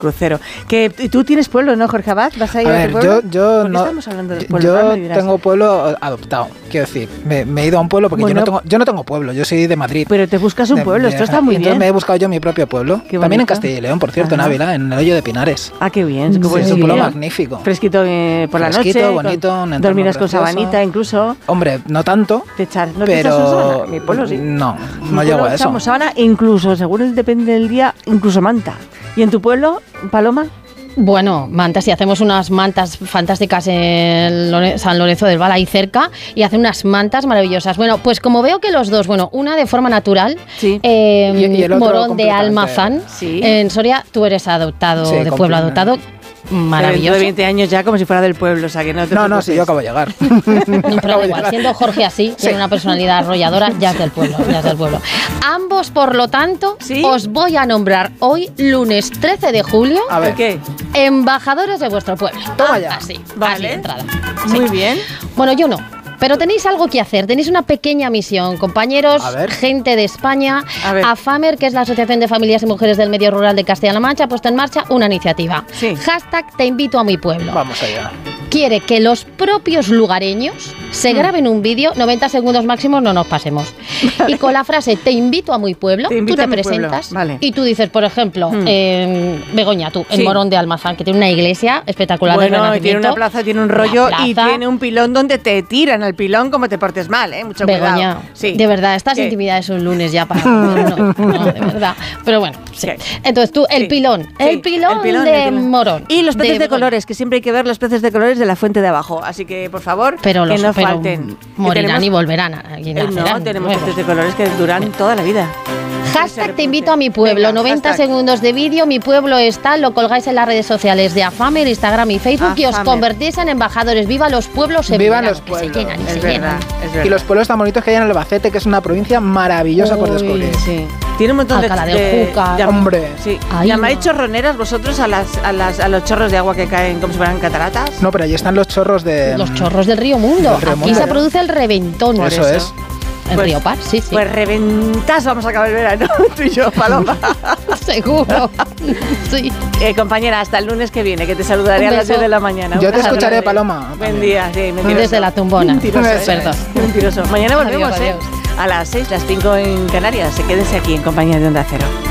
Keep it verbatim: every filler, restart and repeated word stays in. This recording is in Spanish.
crucero. Que tú tienes pueblo, ¿no, Jorge Abad? ¿Vas a ir a, a ver, tu pueblo? yo, yo ¿Por qué no, estamos hablando de pueblo? Yo tengo pueblo adoptado, quiero decir, me, me he ido a un pueblo porque bueno, yo, no tengo, yo no tengo pueblo, yo soy de Madrid. Pero te buscas un de, pueblo, de, esto está muy entonces bien. me he buscado yo mi propio pueblo, qué también en Castilla y León, por cierto, Ajá. en Ávila, en el Hoyo de Pinares. Ah, qué bien. Sí, qué es un pueblo magnífico. Fresquito eh, por Fresquito, la noche. bonito, con, un dormirás con sabanita incluso. Hombre, no tanto, te echar, ¿no pero te sábana? Mi pueblo sí. No, no llego a eso. Echamos sábana, incluso, según depende del día, incluso manta. ¿Y en tu pueblo, Paloma? Bueno, mantas, y hacemos unas mantas fantásticas en Lore- San Lorenzo del Val, ahí cerca, y hacen unas mantas maravillosas. Bueno, pues como veo que los dos, bueno, una de forma natural, sí. eh, y, y el otro Morón de Almazán, sí. en Soria, tú eres adoptado, sí, de pueblo adoptado. Maravilloso. De veinte años ya como si fuera del pueblo, o sea que no te No, no, si sí, yo acabo de llegar. No, pero da igual, siendo Jorge así, sí. tiene una personalidad arrolladora, ya es del pueblo, ya es del pueblo. Ambos, por lo tanto, ¿sí? os voy a nombrar hoy, lunes trece de julio, a ver. ¿qué? Embajadores de vuestro pueblo. Toma ya. Así, vale. así de entrada. Sí. Muy bien. Bueno, yo no. Pero tenéis algo que hacer, tenéis una pequeña misión, compañeros, gente de España. AFAMER, que es la Asociación de Familias y Mujeres del Medio Rural de Castilla-La Mancha, ha puesto en marcha una iniciativa. Sí. Hashtag te invito a mi pueblo. Vamos allá. Quiere que los propios lugareños se graben un vídeo, noventa segundos máximos, no nos pasemos. Vale. Y con la frase te invito a mi pueblo, te tú te presentas vale. y tú dices, por ejemplo, hmm. eh, Begoña, tú, el sí. Morón de Almazán, que tiene una iglesia espectacular bueno, de Renacimiento. Tiene una plaza, tiene un rollo y tiene un pilón donde te tiran al pilón como te portes mal, ¿eh? Mucho Begoña, cuidado. Sí. De verdad, estas ¿Qué? intimidades un lunes ya para... no, no, de verdad. Pero bueno, sí. Entonces tú, el, sí. pilón, el, sí. pilón, el pilón de el pilón. Morón. Y los peces de, de colores, que siempre hay que ver los peces de colores de la fuente de abajo. Así que, por favor, pero que los, no pero falten. Morirán tenemos, y volverán. Aquí eh, no, tenemos peces de colores que duran toda la vida. Hashtag te invito a mi pueblo. Venga, noventa hashtag. Segundos de vídeo. Mi pueblo está. Lo colgáis en las redes sociales de AFAMER, Instagram y Facebook. AFAMER. Y os convertís en embajadores. ¡Viva los pueblos! En ¡Viva verano, los pueblos! Que se llenan y es se verdad, llenan. Es verdad. Y los pueblos tan bonitos que hay en Albacete, que es una provincia maravillosa Uy, por descubrir. Sí. Tiene un montón Alcalá de... de Júcar. de Hombre. Sí. Ahí ¿Llamáis no. chorroneras vosotros a, las, a, las, a los chorros de agua que caen como si fueran cataratas? No, pero ahí están los chorros de... Los chorros del río Mundo. Del río Aquí Mundo. se produce el reventón. Por eso, eso es. El pues, río Par, sí, sí. Pues reventas, vamos a acabar el verano, tú y yo, Paloma. Seguro. Sí. Eh, compañera, hasta el lunes que viene, que te saludaré a las diez de la mañana. Yo te escucharé, Paloma. Buen día, sí, mentiroso. Desde la tumbona. Mentiroso, Perdón. Mentiroso. Mañana volvemos, adiós, adiós. ¿eh? A las seis, las cinco en Canarias. Se quédese aquí en compañía de Onda Cero.